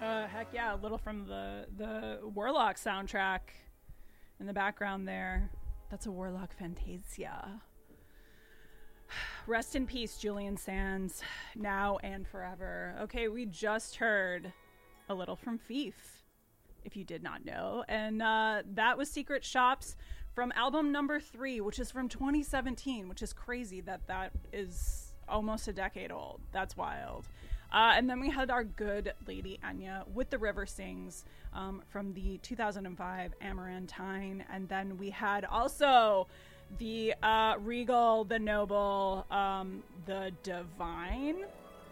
Heck yeah, a little from the Warlock soundtrack in the background there. That's a Warlock Fantasia. Rest in peace, Julian Sands, now and forever. Okay, we just heard a little from Fief, if you did not know. And that was Secret Shops from album number 3, which is from 2017, which is crazy that is almost a decade old. That's wild. And then we had our good Lady Enya with The River Sings from the 2005 Amarantine. And then we had also the Regal, the Noble, the Divine,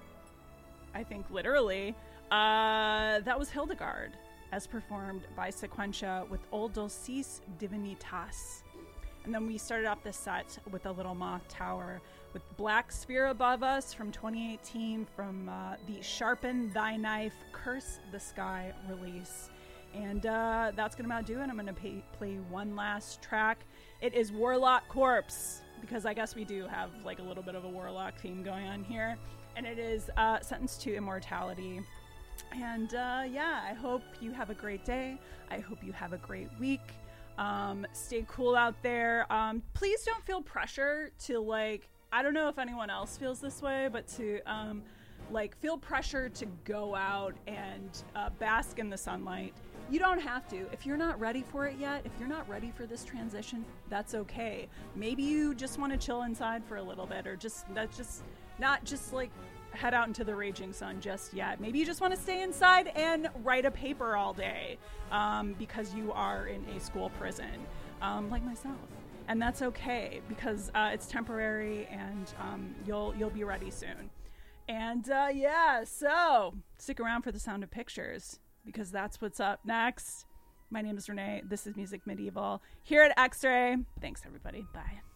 I think literally. That was Hildegard, as performed by Sequentia with Old Dulcis Divinitas. And then we started off the set with a Little Moth Tower with Black Sphere Above Us from 2018 from the Sharpen Thy Knife, Curse the Sky release. And that's going to about do it. I'm going to play one last track. It is Warlock Corpse, because I guess we do have like a little bit of a Warlock theme going on here. And it is Sentenced to Immortality. And yeah, I hope you have a great day. I hope you have a great week. Stay cool out there. Please don't feel pressure to like, I don't know if anyone else feels this way, but to like feel pressure to go out and bask in the sunlight. You don't have to. If you're not ready for it yet, if you're not ready for this transition, that's okay. Maybe you just want to chill inside for a little bit, or not just like head out into the raging sun just yet. Maybe you just want to stay inside and write a paper all day because you are in a school prison, like myself. And that's okay, because it's temporary, and you'll be ready soon. And yeah, so stick around for the Sound of Pictures, because that's what's up next. My name is Renee. This is Music Medieval here at X-Ray. Thanks, everybody. Bye.